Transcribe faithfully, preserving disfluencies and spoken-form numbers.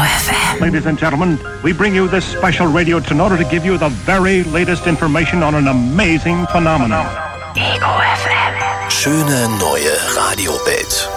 F M. Ladies and gentlemen, we bring you this special radio in order to give you the very latest information on an amazing phenomenon. Ego F M. Schöne neue Radiowelt.